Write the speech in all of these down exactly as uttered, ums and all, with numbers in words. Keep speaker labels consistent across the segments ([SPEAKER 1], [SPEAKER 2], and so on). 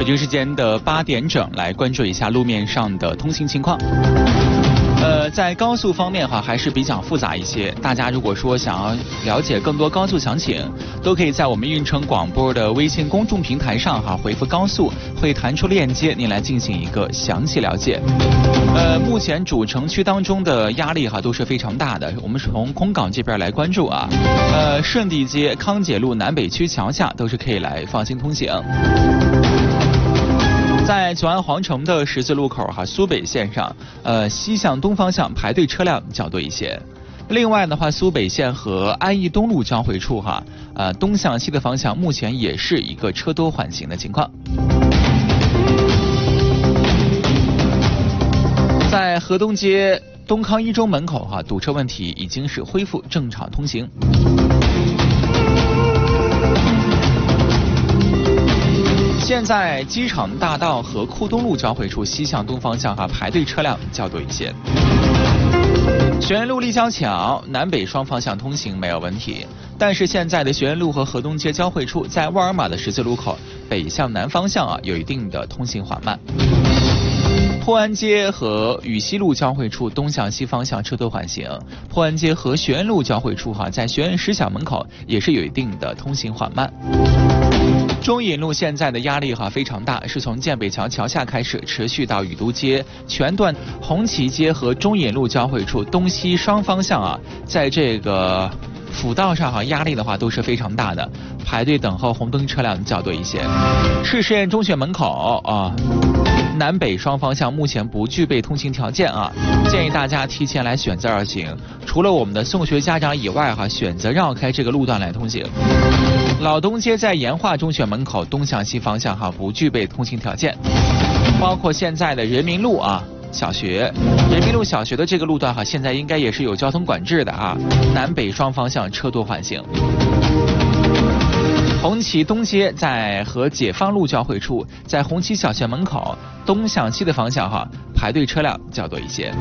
[SPEAKER 1] 北京时间的八点整，来关注一下路面上的通行情况。呃，在高速方面哈，还是比较复杂一些。大家如果说想要了解更多高速详情，都可以在我们运城广播的微信公众平台上哈，回复高速会弹出链接，您来进行一个详细了解。呃，目前主城区当中的压力哈都是非常大的。我们从空港这边来关注啊，呃，顺地街、康解路南北区桥下都是可以来放心通行。在九安皇城的十字路口哈，苏北线上，呃，西向东方向排队车辆较多一些。另外的话，苏北线和安义东路交汇处哈，呃，东向西的方向目前也是一个车多缓行的情况。在河东街东康一中门口哈，堵车问题已经是恢复正常通行。现在机场大道和库东路交汇处西向东方向哈，排队车辆较多一些。学院路立交桥南北双方向通行没有问题，但是现在的学院路和河东街交汇处，在沃尔玛的十字路口北向南方向啊，有一定的通行缓慢。坡安街和禹西路交汇处东向西方向车多缓行，坡安街和学院路交汇处哈，在学院石小门口也是有一定的通行缓慢。中引路现在的压力哈非常大，是从建北桥桥下开始，持续到雨都街全段红旗街和中引路交汇处东西双方向啊，在这个辅道上哈压力的话都是非常大的，排队等候红灯车辆较多一些。市实验中学门口啊，南北双方向目前不具备通行条件啊，建议大家提前来选择而行。除了我们的送学家长以外哈，选择绕开这个路段来通行。老东街在延化中学门口东向西方向哈不具备通行条件，包括现在的人民路啊小学，人民路小学的这个路段哈，现在应该也是有交通管制的啊，南北双方向车多缓行。红旗东街在和解放路交汇处，在红旗小学门口东向西的方向哈，排队车辆较多一些。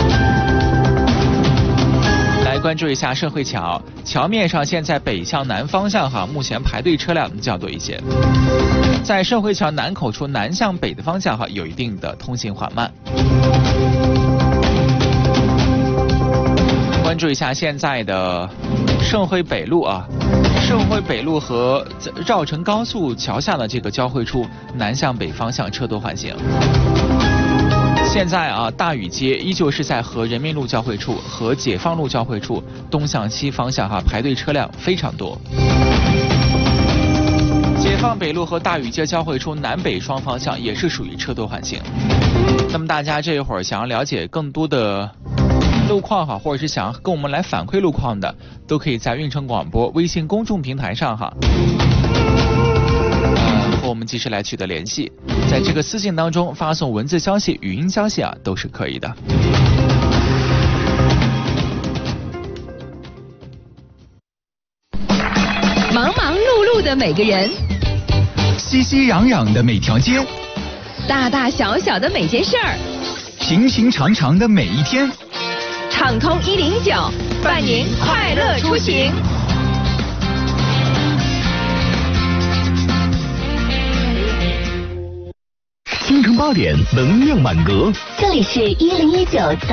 [SPEAKER 1] 来关注一下盛惠桥，桥面上现在北向南方向哈，目前排队车辆较多一些。在盛惠桥南口处南向北的方向哈，有一定的通行缓慢。关注一下现在的盛惠北路啊，盛惠北路和绕城高速桥下的这个交汇处南向北方向车多缓行。现在啊，大禹街依旧是在和人民路交汇处和解放路交汇处东向西方向哈，排队车辆非常多。解放北路和大禹街交汇处南北双方向也是属于车多缓行。那么大家这一会儿想要了解更多的路况哈，或者是想要跟我们来反馈路况的，都可以在运城广播微信公众平台上哈，呃，和我们及时来取得联系。在这个私信当中发送文字消息、语音消息啊，都是可以的。
[SPEAKER 2] 忙忙碌碌的每个人，
[SPEAKER 3] 熙熙攘攘的每条街，
[SPEAKER 2] 大大小小的每件事儿，
[SPEAKER 3] 平平常常的每一天，
[SPEAKER 2] 畅通一零九，伴您快乐出行。
[SPEAKER 3] 京城八点能量满格，
[SPEAKER 4] 这里是一零一九。